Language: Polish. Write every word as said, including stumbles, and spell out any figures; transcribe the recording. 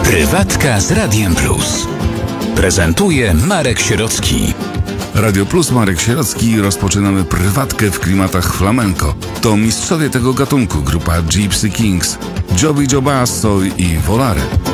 Prywatka z Radiem Plus. Prezentuje Marek Sierocki. Radio Plus, Marek Sierocki. Rozpoczynamy prywatkę w klimatach flamenco. To mistrzowie tego gatunku, grupa Gypsy Kings, Joey Joe Basso i Volare.